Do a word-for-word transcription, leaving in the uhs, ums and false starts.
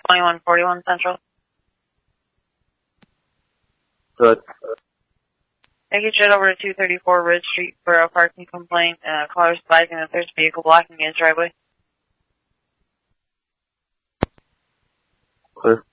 twenty-one forty-one Central. Good. Take your jet over to two thirty-four Ridge Street for a parking complaint. Uh, caller advising that there's a vehicle blocking his driveway. Clear.